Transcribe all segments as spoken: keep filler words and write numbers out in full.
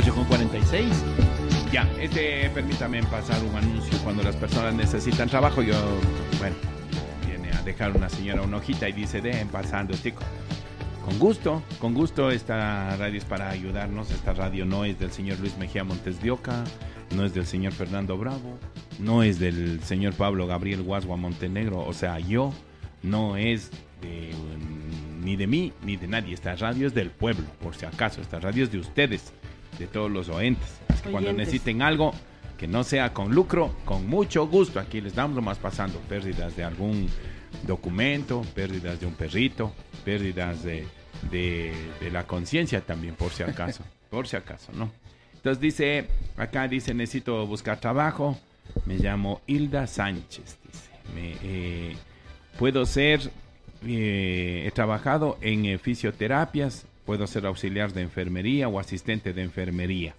ocho con cuarenta y seis. Ya, este, permítame pasar un anuncio. Cuando las personas necesitan trabajo, yo, bueno, viene a dejar una señora una hojita y dice, dejen pasando, chico. Con gusto, con gusto, esta radio es para ayudarnos. Esta radio no es del señor Luis Mejía Montes de Oca, no es del señor Fernando Bravo, no es del señor Pablo Gabriel Guasua Montenegro, o sea, yo, no es de, um, ni de mí, ni de nadie. Esta radio es del pueblo, por si acaso. Esta radio es de ustedes, de todos los oentes. Así que cuando necesiten algo que no sea con lucro, con mucho gusto, aquí les damos nomás pasando pérdidas de algún documento, pérdidas de un perrito, pérdidas de, de, de la conciencia también, por si acaso, por si acaso, ¿no? Entonces dice, acá dice, necesito buscar trabajo, me llamo Hilda Sánchez, dice, me, eh, puedo ser, eh, he trabajado en eh, fisioterapias, puedo ser auxiliar de enfermería o asistente de enfermería.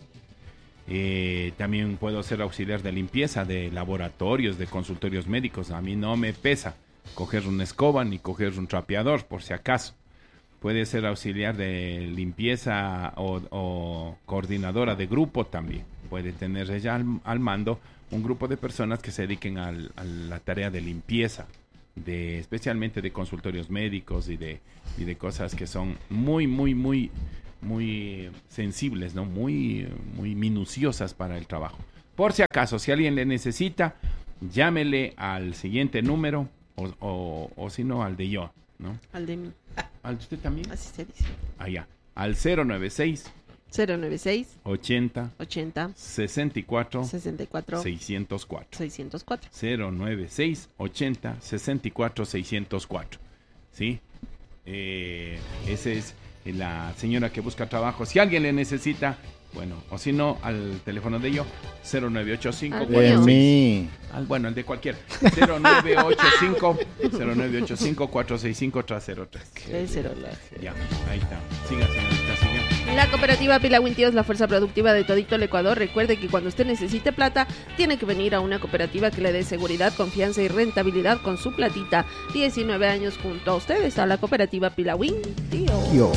Eh, también puedo ser auxiliar de limpieza de laboratorios, de consultorios médicos. A mí no me pesa coger una escoba ni coger un trapeador, por si acaso. Puede ser auxiliar de limpieza o, o coordinadora de grupo también. Puede tener ella al, al mando un grupo de personas que se dediquen al, a la tarea de limpieza, de especialmente de consultorios médicos y de, y de cosas que son muy, muy, muy, muy sensibles, ¿no? Muy, muy minuciosas para el trabajo. Por si acaso, si alguien le necesita, llámele al siguiente número o, o, o si no, al de yo, ¿no? Al de mí. ¿Al de usted también? Así se dice. Allá. Al cero nueve seis cero nueve seis ochenta ochenta sesenta y cuatro sesenta y cuatro seiscientos cuatro seiscientos cuatro cero nueve seis ochenta sesenta y cuatro seiscientos cuatro. ¿Sí? Eh, esa es la señora que busca trabajo. Si alguien le necesita, bueno, o si no, al teléfono de yo, cero nueve ocho cinco De mí. Al, bueno, el de cualquiera. cero nueve ocho cinco cero nueve ocho cinco cuatro seis cinco tres cero tres. Ya, ahí está. Siga, señorita, siga. La cooperativa Pilawin Tío es la fuerza productiva de todito el Ecuador. Recuerde que cuando usted necesite plata, tiene que venir a una cooperativa que le dé seguridad, confianza y rentabilidad con su platita. diecinueve años junto a usted está la cooperativa Pilawin Tío. Yo.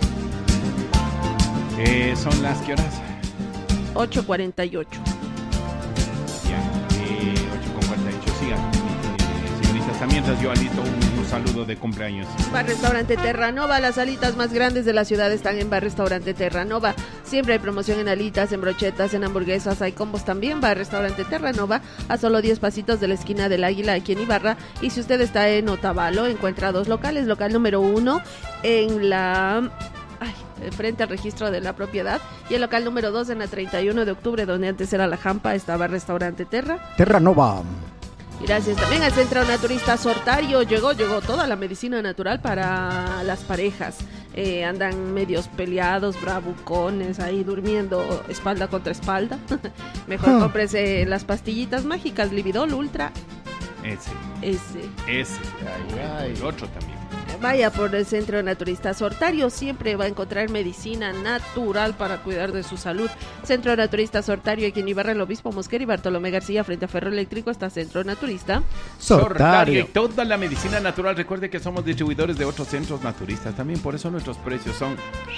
Eh, son las que horas. ocho cuarenta y ocho. Ya, eh, ocho con cuarenta y ocho. Sigan, eh, señoritas. Mientras yo alisto un, un saludo de cumpleaños. Bar Restaurante Terranova, las alitas más grandes de la ciudad están en Bar Restaurante Terranova. Siempre hay promoción en alitas, en brochetas, en hamburguesas, hay combos también. Bar Restaurante Terranova, a solo diez pasitos de la esquina del Águila aquí en Ibarra. Y si usted está en Otavalo, encuentra dos locales. Local número uno en la... Ay, frente al registro de la propiedad, y el local número dos en la treinta y uno de octubre, donde antes era la Jampa, estaba Restaurante Terra. Terranova. Gracias también al Centro Naturista Sortario. Llegó, llegó toda la medicina natural para las parejas. Eh, andan medios peleados, bravucones, ahí durmiendo espalda contra espalda. Mejor Hmm. cómprese las pastillitas mágicas Lividol Ultra. Ese, Ese. ese. Ay, ay. Y otro también. Vaya por el Centro Naturista Sortario, siempre va a encontrar medicina natural para cuidar de su salud. Centro Naturista Sortario, aquí en Ibarra, el Obispo Mosquera y Bartolomé García, frente a Ferro Eléctrico, está Centro Naturista Sortario. Y Sortario. toda la medicina natural. Recuerde que somos distribuidores de otros centros naturistas. También por eso nuestros precios son...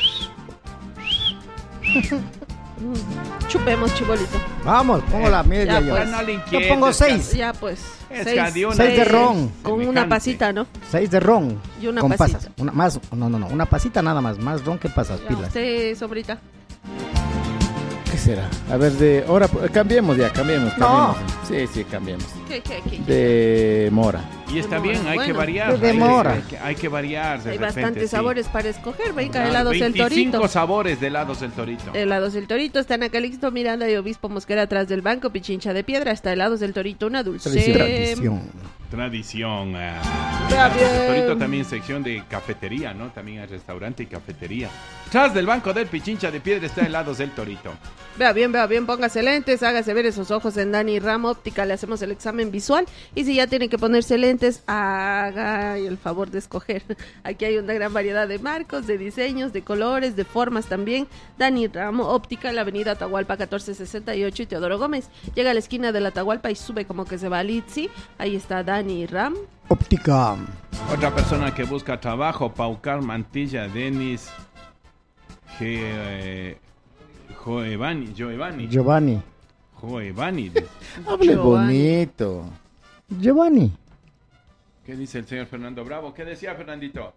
Mm, Chupemos, chibolito. Vamos, pongo la media ya, yo. pues. No le Yo inquietes, pongo seis. Ya pues. Es seis, que de una- Seis de ron. Con una Semejante. pasita, ¿no? Seis de ron. Y una con pasita. pasas. Una más. No, no, no. Una pasita nada más. Más ron que pasas, Ya, pilas. usted, sombrita. ¿Qué será? A ver, de ahora cambiemos ya, cambiemos, No. cambiemos. Sí, sí, cambiemos. ¿Qué, qué, qué? De mora. Y está Demora. bien, hay que Bueno. variar. De hay que- demora. Hay que, hay que variar. de Hay repente, bastantes sí. sabores para escoger. Venga, Claro, helados el veinticinco Torito. sabores de helados el Torito. Helados del Torito está en Acalixto Miranda y Obispo Mosquera atrás del banco, Pichincha de Piedra. Está helados del Torito, una dulce. Tradición. Tradición. eh. Vea Helados del bien. Torito también sección de cafetería, ¿no? También hay restaurante y cafetería. Tras del banco del Pichincha de Piedra está helados del Torito. Vea bien, vea bien, póngase lentes, hágase ver esos ojos en Dani Ramo Óptica, le hacemos el examen visual y si ya tiene que ponerse lentes, haga el favor de escoger. Aquí hay una gran variedad de marcos, de diseños, de colores, de formas también. Dani Ramo Óptica, la avenida Atahualpa catorce sesenta y ocho y Teodoro Gómez. Llega a la esquina de la Atahualpa y sube como que se va a Litsi. Ahí está Dani Ram. Óptica. Otra persona que busca trabajo, Paucar Mantilla, Denis G, eh, Joevani, Joevani. Giovanni. Joevani. Hable Giovanni. bonito. Giovanni. ¿Qué dice el señor Fernando Bravo? ¿Qué decía Fernandito?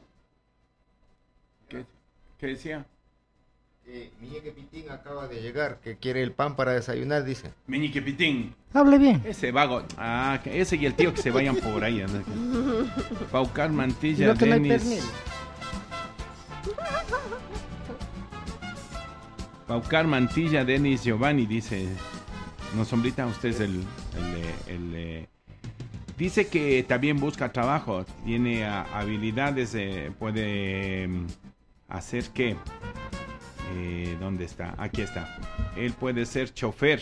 ¿Qué, qué decía? Eh, Miñeque Pitín acaba de llegar, que quiere el pan para desayunar, dice. Meñique Pitín. Hable bien. Ese vago. Ah, que ese y el tío que se vayan por ahí. ¿No? Paucar Mantilla, Lo que no hay Denis. pernil. Paucar Mantilla, Denis Giovanni, dice. No, sombrita, usted es el. el, el, el dice que también busca trabajo. Tiene uh, habilidades. Eh, puede um, hacer qué. Eh, ¿Dónde está? Aquí está. Él puede ser chofer.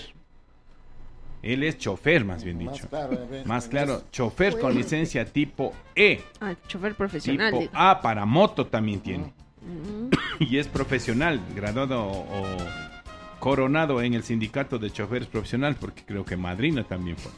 Él es chofer, más bien dicho. Más claro, a ver, Más en claro, eso. chofer con licencia tipo E. Ah, chofer profesional. Tipo digo. A para moto también tiene. Mm. Y es profesional, graduado o coronado en el sindicato de choferes profesional, porque creo que madrina también fue.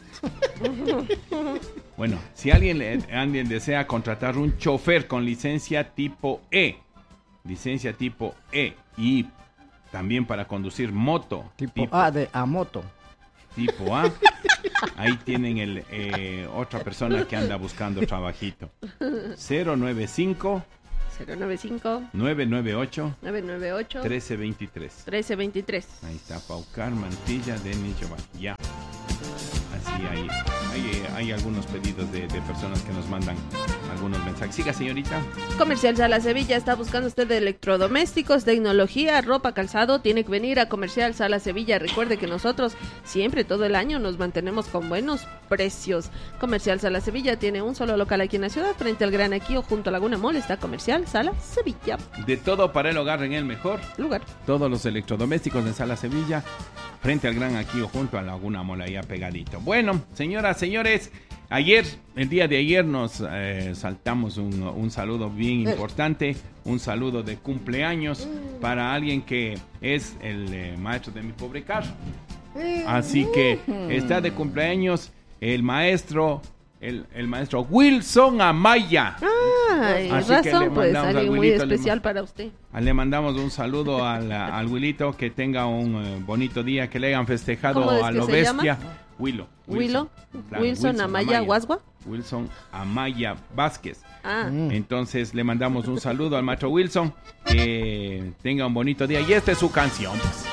Bueno, si alguien, le- alguien desea contratar un chofer con licencia tipo E, licencia tipo E, y también para conducir moto Tipo A de a moto. tipo A, ahí tienen el eh, otra persona que anda buscando trabajito. cero nueve cinco, cero nueve cinco, nueve nueve ocho, nueve nueve ocho, uno tres dos tres. trece veintitrés. Ahí está, Paucar, Mantilla, Denis, Giovanni. Ya. Así hay, hay, hay algunos pedidos de, de personas que nos mandan algunos mensajes. Siga, señorita. Comercial Sala Sevilla, está buscando usted de electrodomésticos, tecnología, ropa, calzado, tiene que venir a Comercial Sala Sevilla. Recuerde que nosotros siempre, todo el año, nos mantenemos con buenos precios. Comercial Sala Sevilla tiene un solo local aquí en la ciudad, frente al Gran Equío, junto a Laguna Mall, está Comercial Sala Sevilla. De todo para el hogar en el mejor. Lugar. Todos los electrodomésticos de Sala Sevilla, frente al Gran Aquío, junto a Laguna Mola, ya pegadito. Bueno, señoras, señores, ayer, el día de ayer nos eh, saltamos un, un saludo bien importante, un saludo de cumpleaños para alguien que es el eh, maestro de mi pobre carro. Así que está de cumpleaños el maestro, el, el maestro Wilson Amaya. Ay, Así que le razón, pues, mandamos al alguien muy Wilito, le especial ma- para usted. Le mandamos un saludo al, al Wilito, que tenga un eh, bonito día, que le hayan festejado ¿Cómo es a que lo se bestia. Willo. Willow, Claro, Wilson, Amaya, Guasgua. Wilson Amaya Vázquez. Ah, Mm. Entonces le mandamos un saludo al maestro Wilson, que tenga un bonito día. Y esta es su canción, pues.